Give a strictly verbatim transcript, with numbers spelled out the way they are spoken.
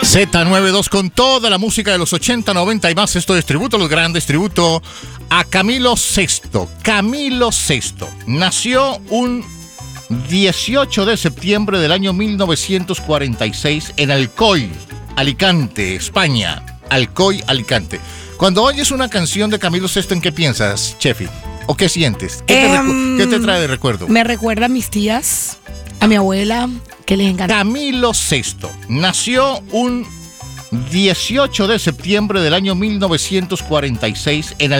Z noventa y dos con toda la música de los ochenta, noventa y más. Esto es tributo a los grandes, tributo a Camilo Sesto. Camilo Sesto nació un dieciocho de septiembre del año mil novecientos cuarenta y seis en Alcoy, Alicante, España. Alcoy, Alicante. Cuando oyes una canción de Camilo Sesto, ¿en qué piensas, Chefi? ¿O qué sientes? ¿Qué, te, Um, recu- ¿Qué te trae de recuerdo? Me recuerda a mis tías, a mi abuela, que les encanta. Camilo Sesto nació un dieciocho de septiembre del año mil novecientos cuarenta y seis en